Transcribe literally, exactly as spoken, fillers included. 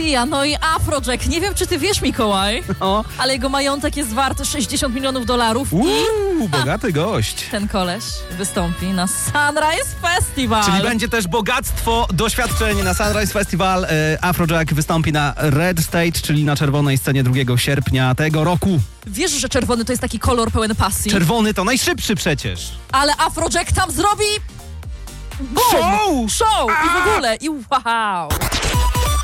Ja, no i Afrojack. Nie wiem, czy ty wiesz, Mikołaj, O. ale jego majątek jest wart sześćdziesiąt milionów dolarów Uuu, bogaty gość. ten koleś wystąpi na Sunrise Festival. Czyli będzie też bogactwo doświadczeń na Sunrise Festival. E, Afrojack wystąpi na Red Stage, czyli na czerwonej scenie drugiego sierpnia tego roku. Wiesz, że czerwony to jest taki kolor pełen pasji, Czerwony to najszybszy przecież. ale Afrojack tam zrobi... Boom! Show! Show! I w ogóle, i wow!